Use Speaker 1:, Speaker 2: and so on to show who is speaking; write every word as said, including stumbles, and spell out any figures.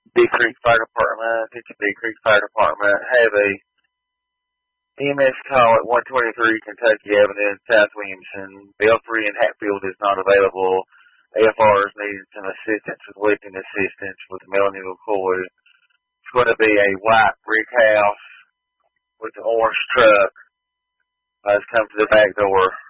Speaker 1: Big Creek Fire Department, Picture Big Creek Fire Department, have a E M S call at one twenty-three Kentucky Avenue in South Williamson. Belfry and Hatfield is not available. A F R is needing some assistance with lifting assistance with Melanie McCoy. It's going to be a white brick house with an orange truck. Uh, it's come to the back door.